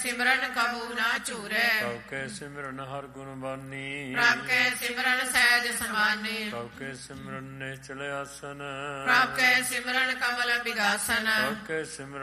ਸਿਮਰਨ ਕਬੂ ਨਾ ਝੂਰੈ। ਕਉ ਕੇ ਸਿਮਰਨ ਹਰ ਗੁਣ ਬਾਨੀ। ਪ੍ਰਭ ਕੇ ਸਿਮਰਨ ਸਹਿਜ ਸਮਾਨੀ। ਕਉ ਕੇ ਸਿਮਰਨ ਨਿਚਲ ਆਸਨ। ਪ੍ਰਭ ਕੇ ਸਿਮਰਨ ਕਮਲ ਬਿਗਾਸਨ। ਕਉ ਕੇ ਸਿਮਰਨ